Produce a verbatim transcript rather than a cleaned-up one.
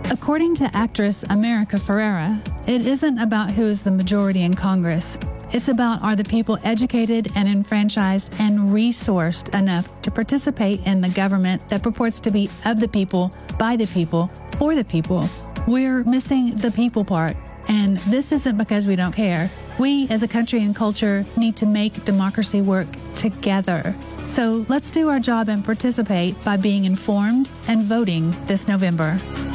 According to actress America Ferrera, it isn't about who is the majority in Congress. It's about, are the people educated and enfranchised and resourced enough to participate in the government that purports to be of the people, by the people, for the people. We're missing the people part. And this isn't because we don't care. We, as a country and culture, need to make democracy work together. So let's do our job and participate by being informed and voting this November.